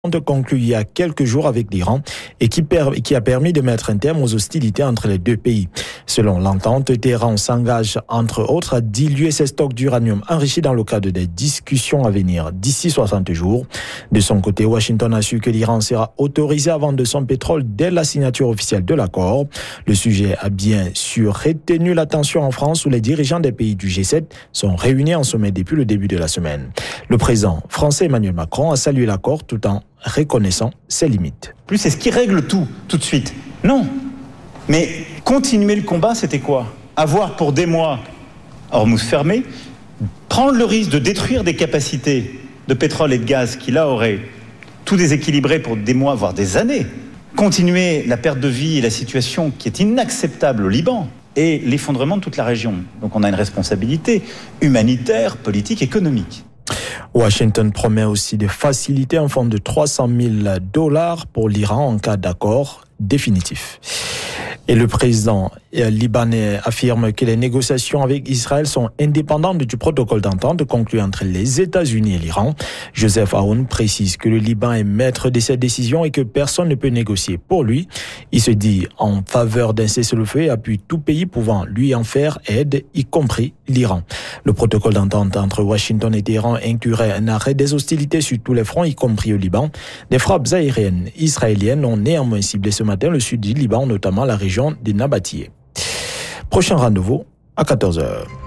conclu il y a quelques jours avec l'Iran et qui a permis de mettre un terme aux hostilités entre les deux pays. Selon l'entente, Téhéran s'engage entre autres à diluer ses stocks d'uranium enrichi dans le cadre des discussions à venir d'ici 60 jours. De son côté, Washington a su que l'Iran sera autorisé à vendre son pétrole dès la signature officielle de l'accord. Le sujet a bien sûr retenu l'attention en France où les dirigeants des pays du G7 sont réunis en sommet depuis le début de la semaine. Le président français Emmanuel Macron a salué l'accord tout en reconnaissant ses limites. Plus c'est ce qui règle tout de suite. Non. Mais continuer le combat, c'était quoi ? Avoir pour des mois Hormuz fermé, prendre le risque de détruire des capacités de pétrole et de gaz qui là auraient tout déséquilibré pour des mois, voire des années. Continuer la perte de vie et la situation qui est inacceptable au Liban et l'effondrement de toute la région. Donc on a une responsabilité humanitaire, politique, économique. Washington promet aussi de faciliter un fonds de $300 000 pour l'Iran en cas d'accord définitif. Et le président libanais affirme que les négociations avec Israël sont indépendantes du protocole d'entente conclu entre les États-Unis et l'Iran. Joseph Aoun précise que le Liban est maître de cette décision et que personne ne peut négocier pour lui. Il se dit en faveur d'un cessez-le-feu et appuie tout pays pouvant lui en faire aide, y compris l'Iran. Le protocole d'entente entre Washington et Téhéran inclurait un arrêt des hostilités sur tous les fronts, y compris au Liban. Des frappes aériennes israéliennes ont néanmoins ciblé ce matin le sud du Liban, notamment la région des Nabatéens. Prochain rendez-vous à 14h.